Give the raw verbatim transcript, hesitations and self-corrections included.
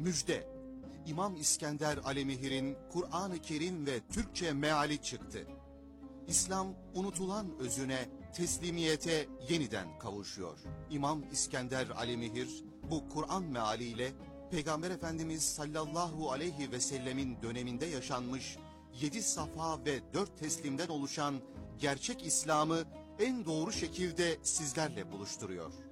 Müjde! İmam İskender Alemihir'in Kur'an-ı Kerim ve Türkçe meali çıktı. İslam unutulan özüne, teslimiyete yeniden kavuşuyor. İmam İskender Alemihir bu Kur'an mealiyle Peygamber Efendimiz sallallahu aleyhi ve sellemin döneminde yaşanmış yedi safa ve dört teslimden oluşan gerçek İslam'ı en doğru şekilde sizlerle buluşturuyor.